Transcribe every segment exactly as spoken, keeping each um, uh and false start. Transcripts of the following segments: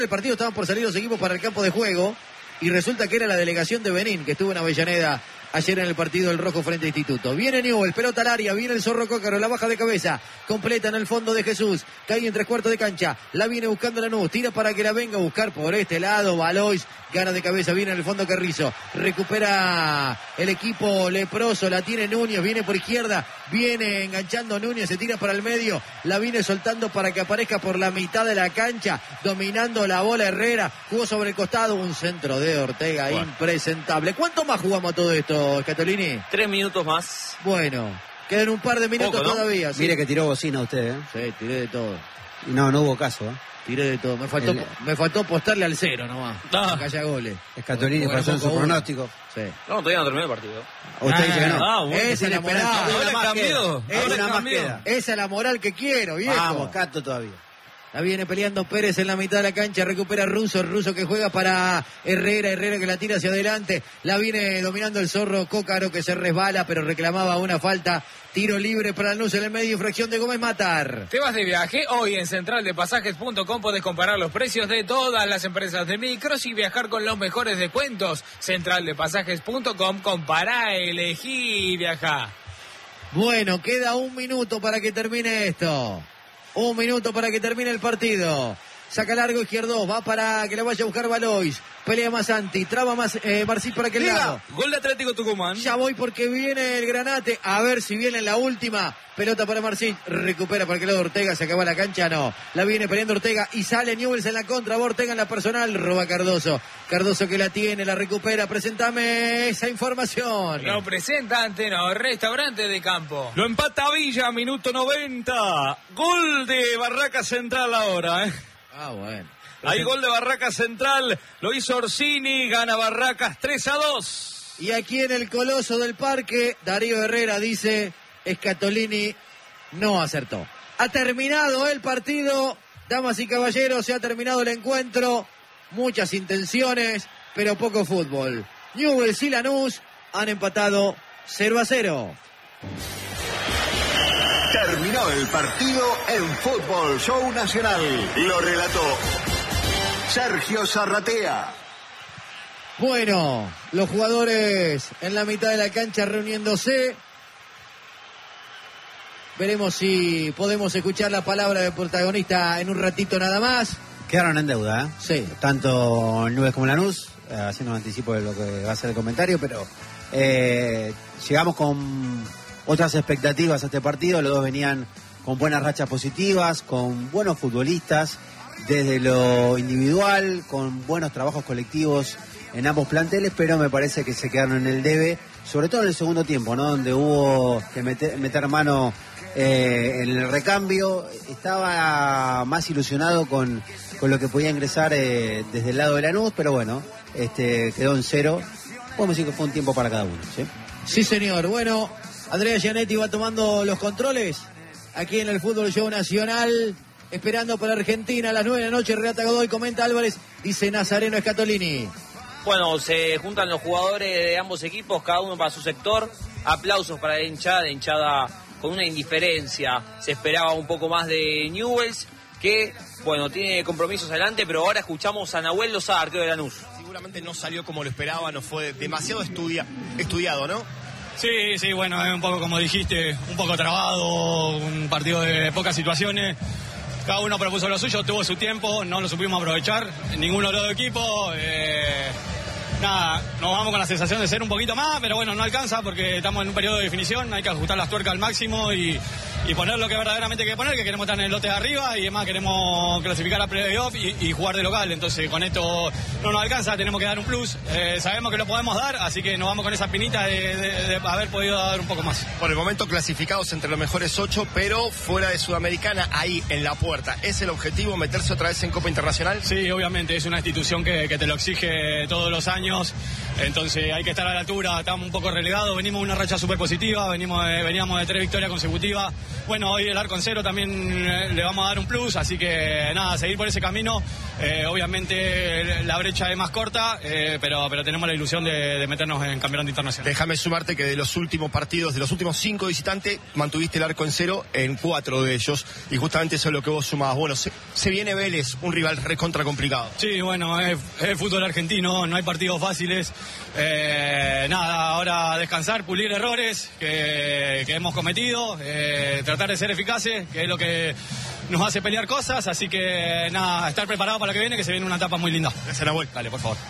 El partido estaban por salir los equipos para el campo de juego y resulta que era la delegación de Benín que estuvo en Avellaneda ayer en el partido del Rojo frente a Instituto. Viene Newell, pelota al área, viene el Zorro Cócaro, la baja de cabeza, completa en el fondo de Jesús, cae en tres cuartos de cancha, la viene buscando Lanús, tira para que la venga a buscar por este lado, Valois, gana de cabeza, viene en el fondo Carrizo, recupera el equipo leproso, la tiene Núñez, viene por izquierda, viene enganchando Núñez, se tira para el medio, la viene soltando para que aparezca por la mitad de la cancha, dominando la bola Herrera, jugó sobre el costado, un centro de Ortega, bueno, impresentable. ¿Cuánto más jugamos todo esto, Scatolini? Tres minutos más. Bueno, quedan un par de minutos Poco, ¿no? todavía. ¿Sí? Mire que tiró bocina usted, ¿eh? Sí, tiré de todo. Y no, no hubo caso, ¿eh? Tiré de todo. Me faltó, El... me faltó apostarle al cero nomás. Ah. Que haya goles. Scatolini pasó en su pronóstico. Sí. No, todavía no terminó el partido. Usted dice que no. Ah, bueno. Esa es la moral. Ahora cambió. Ahora Ahora más cambió. queda. Esa es la moral que quiero, viejo. Vamos, Cato todavía. La viene peleando Pérez en la mitad de la cancha, recupera Russo, Russo que juega para Herrera, Herrera que la tira hacia adelante, la viene dominando el Zorro Cócaro que se resbala pero reclamaba una falta, tiro libre para Lanús en el medio, infracción de Gómez Matar. ¿Te vas de viaje? Hoy en central de pasajes punto com podés comparar los precios de todas las empresas de micros y viajar con los mejores descuentos. central de pasajes punto com, compará, elegí y viajá. Bueno, queda un minuto para que termine esto. Un minuto para que termine el partido. Saca largo izquierdo, va para que la vaya a buscar Valois. Pelea más Santi, traba más eh, Marcís para aquel lado. Gol de Atlético Tucumán. Ya voy porque viene el Granate. A ver si viene en la última. Pelota para Marcís. Recupera para aquel lado Ortega. Se acaba la cancha, no. La viene peleando Ortega y sale Newell's en la contra. Va Ortega en la personal. Roba Cardoso. Cardoso que la tiene, la recupera. Presentame esa información. Lo presenta Anteno, restaurante de campo. Lo empata Villa, minuto noventa. Gol de Barraca Central ahora, ¿eh? Ah, bueno. Hay gol de Barracas Central, lo hizo Orsini, gana Barracas tres a dos. Y aquí en el Coloso del Parque, Darío Herrera dice, Scatolini no acertó. Ha terminado el partido, damas y caballeros, se ha terminado el encuentro. Muchas intenciones, pero poco fútbol. Newell's y Lanús han empatado cero a cero. Terminó el partido en Fútbol Show Nacional. Lo relató Sergio Zarratea. Bueno, los jugadores en la mitad de la cancha reuniéndose. Veremos si podemos escuchar la palabra del protagonista en un ratito nada más. Quedaron en deuda, ¿eh? Sí. Tanto Nubes como Lanús, eh, haciendo un anticipo de lo que va a ser el comentario, pero eh, llegamos con otras expectativas a este partido. Los dos venían con buenas rachas positivas, con buenos futbolistas, desde lo individual, con buenos trabajos colectivos en ambos planteles, pero me parece que se quedaron en el debe, sobre todo en el segundo tiempo, ¿no? Donde hubo que meter, meter mano eh, en el recambio. Estaba más ilusionado con, con lo que podía ingresar eh, desde el lado de Lanús, pero bueno, este quedó en cero. Podemos decir que fue un tiempo para cada uno, ¿sí? Sí, señor. Bueno, Andrea Gianetti va tomando los controles aquí en el Fútbol Show Nacional, esperando para Argentina a las nueve de la noche. Relata Godoy, comenta Álvarez, dice Nazareno Scatolini. Bueno, se juntan los jugadores de ambos equipos, cada uno para su sector. Aplausos para la hinchada, hinchada con una indiferencia. Se esperaba un poco más de Newell's, que, bueno, tiene compromisos adelante, pero ahora escuchamos a Nahuel Lozada, arquero de Lanús. Seguramente no salió como lo esperaba, no fue demasiado estudia, estudiado, ¿no? Sí, sí, bueno, es un poco como dijiste, un poco trabado, un partido de pocas situaciones. Cada uno propuso lo suyo, tuvo su tiempo, no lo supimos aprovechar, ninguno de los dos equipos. Eh, nada, nos vamos con la sensación de ser un poquito más, pero bueno, no alcanza porque estamos en un periodo de definición, hay que ajustar las tuercas al máximo y, y poner lo que verdaderamente hay que poner, que queremos estar en el lote de arriba y además queremos clasificar a playoff y, y jugar de local. Entonces con esto no nos alcanza, tenemos que dar un plus, eh, sabemos que lo podemos dar, así que nos vamos con esa pinita de, de, de haber podido dar un poco más. Por el momento clasificados entre los mejores ocho, pero fuera de Sudamericana, ahí en la puerta. ¿Es el objetivo meterse otra vez en Copa Internacional? Sí, obviamente, es una institución que, que te lo exige todos los años. años, entonces hay que estar a la altura, estamos un poco relegados, venimos de una racha súper positiva, venimos de, veníamos de tres victorias consecutivas, bueno, hoy el arco en cero también eh, le vamos a dar un plus, así que nada, seguir por ese camino, eh, obviamente la brecha es más corta, eh, pero, pero tenemos la ilusión de, de meternos en campeonato internacional. Déjame sumarte que de los últimos partidos, de los últimos cinco visitantes, mantuviste el arco en cero en cuatro de ellos, y justamente eso es lo que vos sumabas. Bueno, se, se viene Vélez, un rival recontra complicado. Sí, bueno, es, es el fútbol argentino, no hay partidos fáciles, eh, nada, ahora descansar, pulir errores que, que hemos cometido, eh, tratar de ser eficaces, que es lo que nos hace pelear cosas, así que nada, estar preparado para lo que viene, que se viene una etapa muy linda. Gracias, Nahuel. Dale, por favor.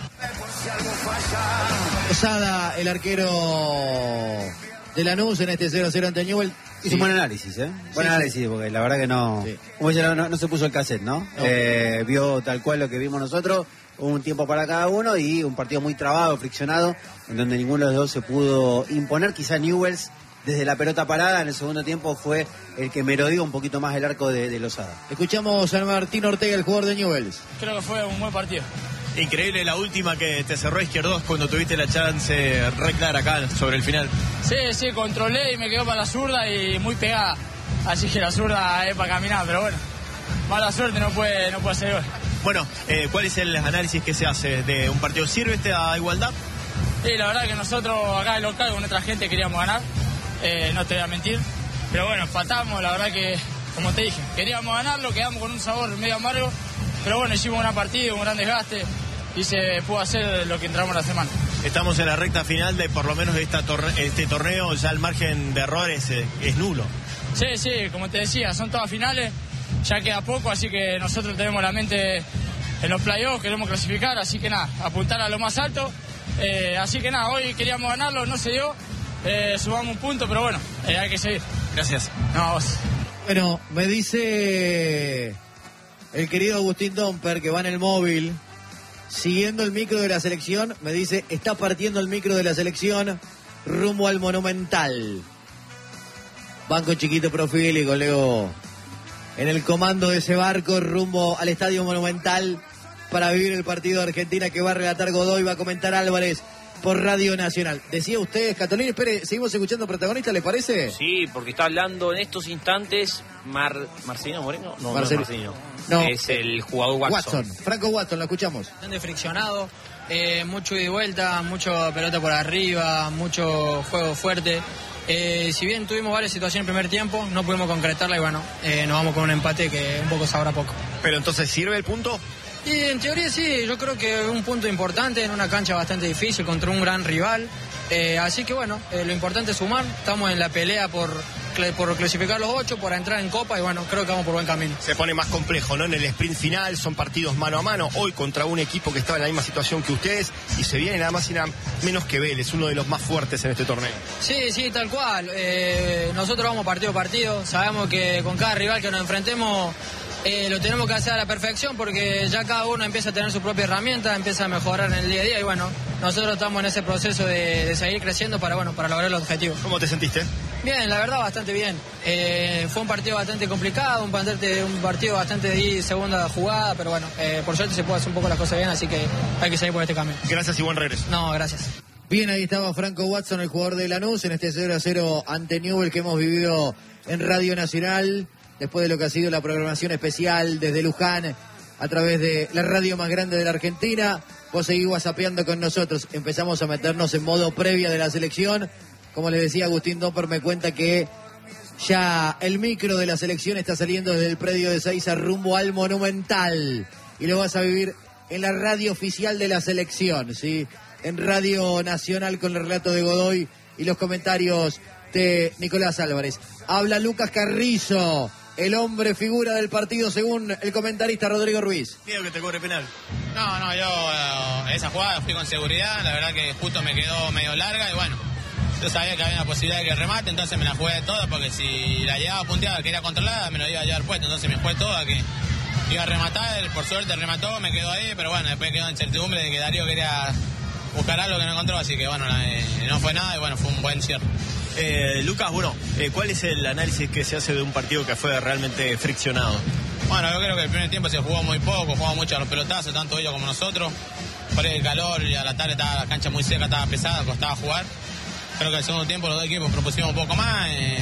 Posada, el arquero de Lanús en este cero cero ante Newell. Hizo Sí. un buen análisis, ¿eh? Buen Sí, análisis, sí. porque la verdad que no, Sí. como dice, no, no se puso el cassette, ¿no? No. Eh, vio tal cual lo que vimos nosotros, hubo un tiempo para cada uno y un partido muy trabado, friccionado, en donde ninguno de los dos se pudo imponer. Quizá Newell's, desde la pelota parada, en el segundo tiempo fue el que merodeó un poquito más el arco de, de Lozada. Escuchamos a Martín Ortega, el jugador de Newell's. Creo que fue un buen partido. Increíble la última que te cerró Izquierdos cuando tuviste la chance re clara acá sobre el final. Sí, sí, controlé y me quedó para la zurda y muy pegada. Así que la zurda es para caminar, pero bueno, mala suerte, no puede, no puede hacer gol. Bueno, eh, ¿cuál es el análisis que se hace de un partido? ¿Sirve este a igualdad? Sí, la verdad que nosotros acá en local con nuestra gente queríamos ganar, eh, no te voy a mentir. Pero bueno, empatamos, la verdad que, como te dije, queríamos ganarlo, quedamos con un sabor medio amargo. Pero bueno, hicimos una partida, un gran desgaste y se pudo hacer lo que entramos la semana. Estamos en la recta final de por lo menos de esta torne- este torneo, ya el margen de errores eh, es nulo. Sí, sí, como te decía, son todas finales, ya queda poco, así que nosotros tenemos la mente en los playoffs, queremos clasificar, así que nada, apuntar a lo más alto. Eh, así que nada, hoy queríamos ganarlo, no se dio, eh, subamos un punto, pero bueno, eh, hay que seguir. Gracias. No, a vos. Bueno, me dice el querido Agustín Domper, que va en el móvil, siguiendo el micro de la selección, me dice, está partiendo el micro de la selección rumbo al Monumental. Banco chiquito profílico, Leo, en el comando de ese barco rumbo al Estadio Monumental para vivir el partido de Argentina que va a relatar Godoy, va a comentar Álvarez por Radio Nacional. Decía usted, Catolín, espere, seguimos escuchando protagonistas, ¿le parece? Sí, porque está hablando en estos instantes Mar... ¿Marcelino Moreno? No, Marcel- no es Marcelino. No. Es el jugador Watson. Watson, Franco Watson, lo escuchamos. Bastante friccionado, eh, mucho ida y vuelta, mucho pelota por arriba, mucho juego fuerte. Eh, si bien tuvimos varias situaciones en el primer tiempo, no pudimos concretarla y bueno, eh, nos vamos con un empate que un poco sabrá poco. Pero entonces, ¿sirve el punto? Y en teoría sí, yo creo que es un punto importante en una cancha bastante difícil contra un gran rival. Eh, así que bueno, eh, lo importante es sumar. Estamos en la pelea por, cl- por clasificar los ocho, por entrar en Copa y bueno, creo que vamos por buen camino. Se pone más complejo, ¿no? En el sprint final son partidos mano a mano. Hoy contra un equipo que estaba en la misma situación que ustedes y se viene nada más y nada menos que Vélez, uno de los más fuertes en este torneo. Sí, sí, tal cual. Eh, nosotros vamos partido a partido. Sabemos que con cada rival que nos enfrentemos eh, lo tenemos que hacer a la perfección porque ya cada uno empieza a tener su propia herramienta, empieza a mejorar en el día a día y bueno, nosotros estamos en ese proceso de, de seguir creciendo para, bueno, para lograr el objetivo. ¿Cómo te sentiste? Bien, la verdad bastante bien. Eh, fue un partido bastante complicado, un, bastante, un partido bastante de segunda jugada, pero bueno, eh, por suerte se puede hacer un poco las cosas bien, así que hay que seguir por este camino. Gracias y buen regreso. No, gracias. Bien, ahí estaba Franco Watson, el jugador de Lanús, en este cero a cero ante Newell que hemos vivido en Radio Nacional, después de lo que ha sido la programación especial desde Luján, a través de la radio más grande de la Argentina. Vos seguís whatsappeando con nosotros, empezamos a meternos en modo previa de la selección. Como les decía, Agustín Domper me cuenta que ya el micro de la selección está saliendo desde el predio de Seiza rumbo al Monumental. Y lo vas a vivir en la radio oficial de la selección, ¿sí? En Radio Nacional con el relato de Godoy y los comentarios de Nicolás Álvarez. Habla Lucas Carrizo, el hombre figura del partido según el comentarista Rodrigo Ruiz. Miedo que te cobre penal. No, no, yo eh, esa jugada fui con seguridad, la verdad que justo me quedó medio larga y bueno, yo sabía que había una posibilidad de que remate, entonces me la jugué de toda porque si la llevaba punteada, que era controlada, me lo iba a llevar puesto, entonces me jugué toda que iba a rematar, por suerte remató, me quedó ahí, pero bueno, después quedó en incertidumbre de que Darío quería buscar algo que no encontró, así que bueno, eh, no fue nada y bueno, fue un buen cierre. Eh, Lucas, bueno, eh, ¿cuál es el análisis que se hace de un partido que fue realmente friccionado? Bueno, yo creo que el primer tiempo se jugó muy poco, jugó mucho a los pelotazos, tanto ellos como nosotros. por el calor y a la tarde estaba la cancha muy seca, estaba pesada, costaba jugar. Creo que al segundo tiempo los dos equipos propusimos un poco más. Eh,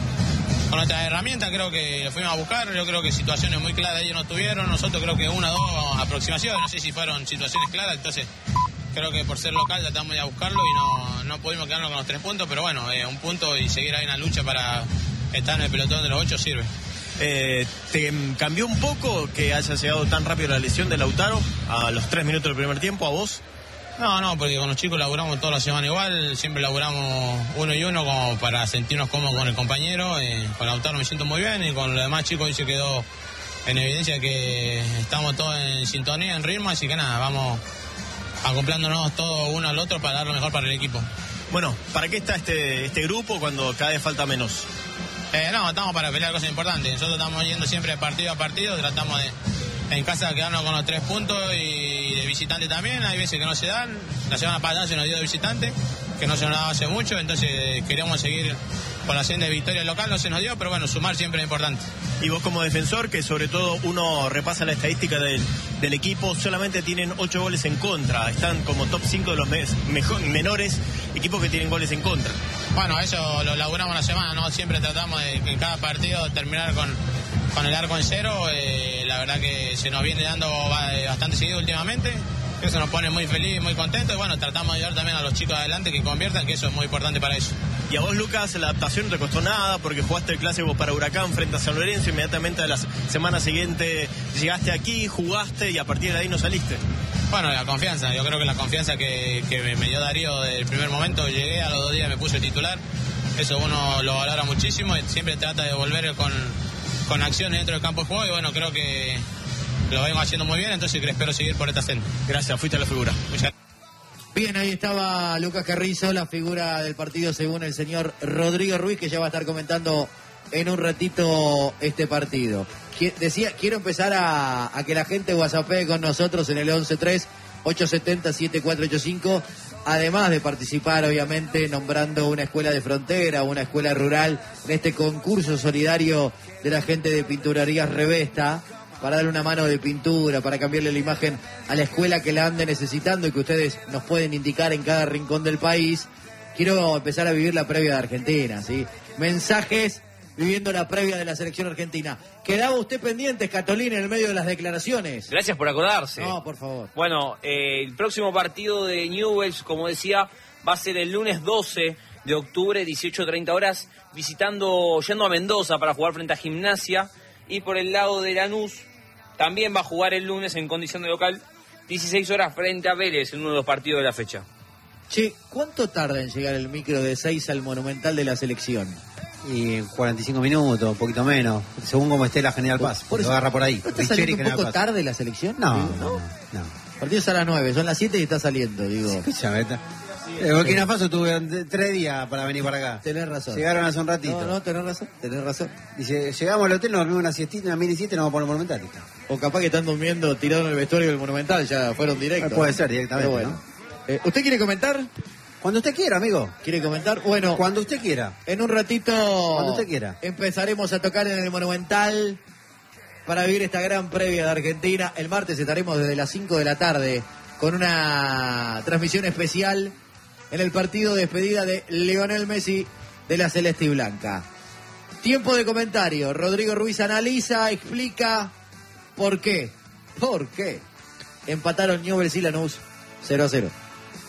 con nuestras herramientas creo que lo fuimos a buscar. Yo creo que situaciones muy claras ellos no tuvieron. Nosotros creo que una o dos aproximaciones. No sé si fueron situaciones claras. Entonces creo que por ser local tratamos de ir a buscarlo y no, no pudimos quedarnos con los tres puntos. Pero bueno, eh, un punto y seguir ahí en la lucha para estar en el pelotón de los ocho sirve. Eh, ¿Te cambió un poco que haya llegado tan rápido la lesión de Lautaro a los tres minutos del primer tiempo a vos? No, no, porque con los chicos laburamos toda la semana igual, siempre laburamos uno y uno como para sentirnos cómodos con el compañero. Eh, con Lautaro me siento muy bien y con los demás chicos hoy se quedó en evidencia que estamos todos en sintonía, en ritmo, así que nada, vamos acoplándonos todos uno al otro para dar lo mejor para el equipo. Bueno, ¿para qué está este, este grupo cuando cada vez falta menos? Eh, no, estamos para pelear cosas importantes. Nosotros estamos yendo siempre partido a partido, tratamos de en casa quedarnos con los tres puntos y de visitante también. Hay veces que no se dan. La semana pasada se nos dio de visitante, que no se nos daba hace mucho, entonces queríamos seguir con la senda de victoria local, no se nos dio, pero bueno, sumar siempre es importante. Y vos como defensor, que sobre todo uno repasa la estadística del, del equipo, solamente tienen ocho goles en contra, están como top cinco de los mes, mejor, menores equipos que tienen goles en contra. Bueno, eso lo laburamos la semana, ¿no? Siempre tratamos de que en cada partido terminar con, con el arco en cero. Eh, la verdad que se nos viene dando bastante seguido últimamente. Eso nos pone muy feliz, muy contentos. Y bueno, tratamos de ayudar también a los chicos adelante que conviertan, que eso es muy importante para ellos. Y a vos, Lucas, la adaptación no te costó nada porque jugaste el clásico para Huracán frente a San Lorenzo. Inmediatamente a la semana siguiente llegaste aquí, jugaste y a partir de ahí no saliste. Bueno, la confianza. Yo creo que la confianza que, que me dio Darío desde el primer momento. Llegué, a los dos días me puse titular. Eso uno lo valora muchísimo y siempre trata de volver con, con acciones dentro del campo de juego. Y bueno, creo que lo vengo haciendo muy bien, entonces espero seguir por esta senda. Gracias, fuiste a la figura. Muchas Bien, ahí estaba Lucas Carrizo, la figura del partido según el señor Rodrigo Ruiz, que ya va a estar comentando en un ratito este partido. Decía, quiero empezar a, a que la gente whatsappee con nosotros en el once tres ocho siete cero siete cuatro ocho cinco, además de participar obviamente nombrando una escuela de frontera, una escuela rural en este concurso solidario de la gente de Pinturerías Revesta, para darle una mano de pintura, para cambiarle la imagen a la escuela que la ande necesitando y que ustedes nos pueden indicar en cada rincón del país. Quiero empezar a vivir la previa de Argentina, ¿sí? Mensajes viviendo la previa de la selección argentina. ¿Quedaba usted pendiente, Catolín, en el medio de las declaraciones? Gracias por acordarse. No, por favor. Bueno, eh, el próximo partido de Newell's, como decía, va a ser el lunes doce de octubre, dieciocho treinta horas, visitando, yendo a Mendoza para jugar frente a Gimnasia. Y por el lado de Lanús, también va a jugar el lunes en condición de local, dieciséis horas frente a Vélez, en uno de los partidos de la fecha. Che, ¿cuánto tarda en llegar el micro de seis al Monumental de la selección? Y cuarenta y cinco minutos, un poquito menos, según como esté la General Paz. Por eso, lo agarra por ahí. ¿No está saliendo un poco Paz. tarde la selección? No, digo, no, no. no. El partido es a las nueve, son las siete y está saliendo, digo. Escúchame, Eh, Burkina Faso tuve tres días para venir para acá. Tenés razón. Llegaron hace un ratito. No, no, tenés razón, tenés razón. Dice, llegamos al hotel, nos dormimos una siestita, una mini siesta y nos vamos por el Monumental. O capaz que están durmiendo tirados en el vestuario del Monumental, ya fueron directos. Puede ser, directamente, bueno. ¿no? Eh, ¿Usted quiere comentar? Cuando usted quiera, amigo. ¿Quiere comentar? Bueno. Cuando usted quiera. En un ratito. Cuando usted quiera. Empezaremos a tocar en el Monumental para vivir esta gran previa de Argentina. El martes estaremos desde las cinco de la tarde con una transmisión especial en el partido de despedida de Lionel Messi de la Celeste y Blanca. Tiempo de comentario. Rodrigo Ruiz analiza, explica por qué. ¿Por qué? Empataron Newell's y Lanús cero a cero.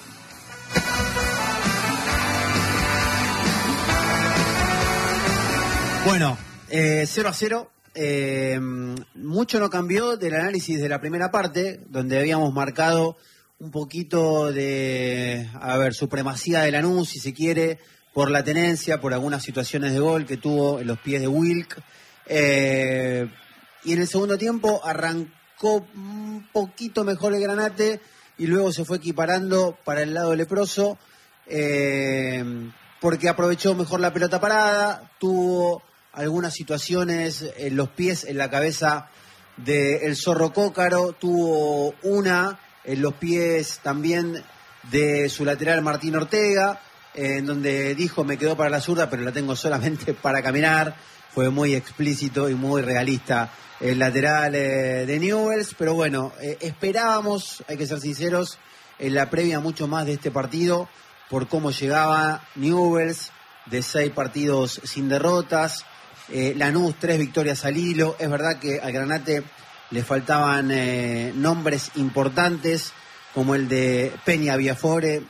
Bueno, eh, cero a cero. Eh, mucho no cambió del análisis de la primera parte, donde habíamos marcado un poquito de, a ver, supremacía de Lanús, si se quiere, por la tenencia, por algunas situaciones de gol que tuvo en los pies de Wilk. Eh, y en el segundo tiempo arrancó un poquito mejor el Granate y luego se fue equiparando para el lado leproso, eh, porque aprovechó mejor la pelota parada, tuvo algunas situaciones en los pies, en la cabeza del Zorro Cócaro, tuvo una en los pies también de su lateral Martín Ortega, en donde dijo me quedó para la zurda, pero la tengo solamente para caminar. fue muy explícito y muy realista el lateral eh, de Newell's, pero bueno, eh, esperábamos, hay que ser sinceros, en la previa mucho más de este partido, por cómo llegaba Newell's, de seis partidos sin derrotas, eh, Lanús, tres victorias al hilo. Es verdad que al Granate le faltaban eh, nombres importantes, como el de Peña Viafore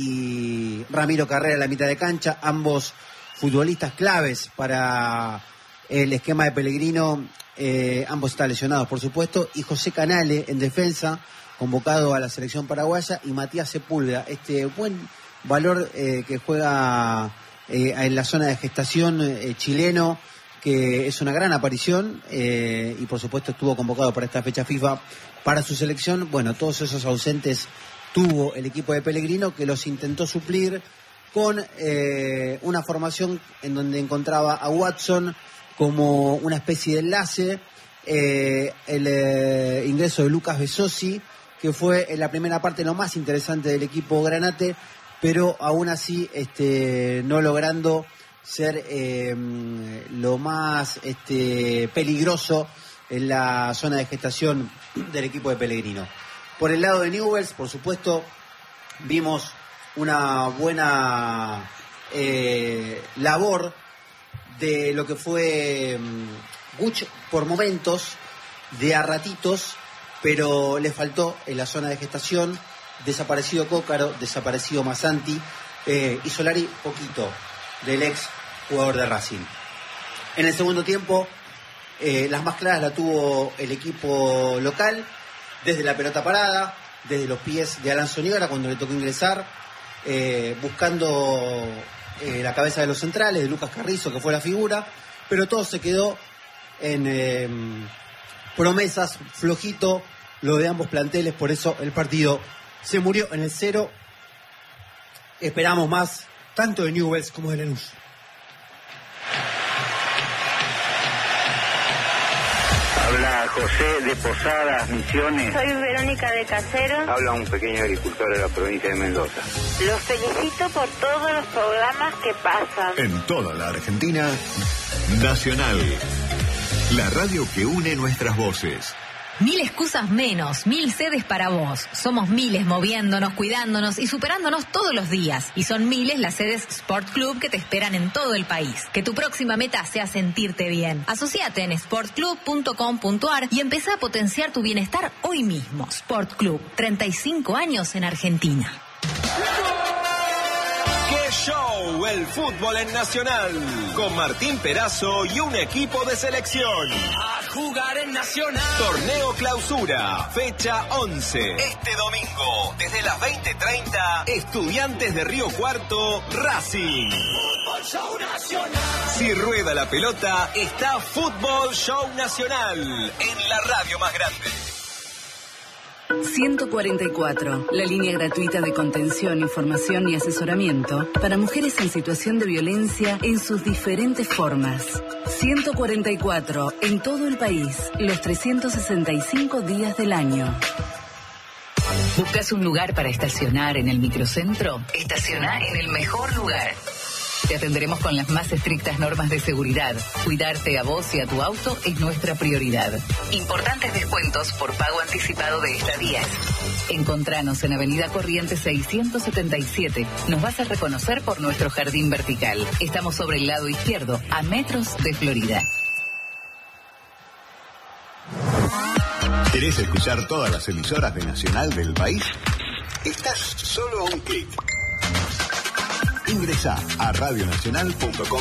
y Ramiro Carrera en la mitad de cancha, ambos futbolistas claves para el esquema de Pellegrino, eh, ambos están lesionados por supuesto, y José Canale en defensa, convocado a la selección paraguaya, y Matías Sepúlveda, este buen valor eh, que juega eh, en la zona de gestación eh, chileno, que es una gran aparición, eh, y por supuesto estuvo convocado para esta fecha FIFA para su selección. Bueno, todos esos ausentes tuvo el equipo de Pellegrino, que los intentó suplir con eh, una formación en donde encontraba a Watson como una especie de enlace, eh, el eh, ingreso de Lucas Besosi, que fue en la primera parte lo más interesante del equipo Granate, pero aún así este, no logrando ser eh, lo más este, peligroso en la zona de gestación del equipo de Pellegrino. Por el lado de Newell's, por supuesto, vimos una buena eh, labor de lo que fue Guch por momentos, de a ratitos, pero le faltó en la zona de gestación, desaparecido Cócaro, desaparecido Massanti, eh, y Solari poquito, del ex jugador de Racing. En el segundo tiempo, eh, las más claras la tuvo el equipo local, desde la pelota parada, desde los pies de Alan Zúñiga, cuando le tocó ingresar, eh, buscando eh, la cabeza de los centrales, de Lucas Carrizo, que fue la figura, pero todo se quedó en eh, promesas, flojito, lo de ambos planteles, por eso el partido se murió en el cero. Esperamos más, tanto de Newell's como de Lanús. Habla José de Posadas, Misiones. Soy Verónica de Caseros. Habla un pequeño agricultor de la provincia de Mendoza. Los felicito por todos los programas que pasan. En toda la Argentina, Nacional, la radio que une nuestras voces. Mil excusas menos, mil sedes para vos. Somos miles moviéndonos, cuidándonos y superándonos todos los días. Y son miles las sedes Sport Club que te esperan en todo el país. Que tu próxima meta sea sentirte bien. Asociate en sport club punto com punto a r y empezá a potenciar tu bienestar hoy mismo. Sport Club, treinta y cinco años en Argentina. ¡Qué show! El fútbol en Nacional. Con Martín Perazo y un equipo de selección. A jugar en Nacional. Torneo Clausura, fecha once. Este domingo, desde las veinte treinta, Estudiantes de Río Cuarto, Racing. Fútbol Show Nacional. Si rueda la pelota, está Fútbol Show Nacional en la radio más grande. ciento cuarenta y cuatro, la línea gratuita de contención, información y asesoramiento para mujeres en situación de violencia en sus diferentes formas. ciento cuarenta y cuatro, en todo el país, los trescientos sesenta y cinco días del año. ¿Buscas un lugar para estacionar en el microcentro? Estaciona en el mejor lugar. Te atenderemos con las más estrictas normas de seguridad. Cuidarte a vos y a tu auto es nuestra prioridad. Importantes descuentos por pago anticipado de estadías. Encontranos en Avenida Corrientes seiscientos setenta y siete. Nos vas a reconocer por nuestro jardín vertical. Estamos sobre el lado izquierdo, a metros de Florida. ¿Querés escuchar todas las emisoras de Nacional del país? Estás solo a un clic. Ingresá a radio nacional punto com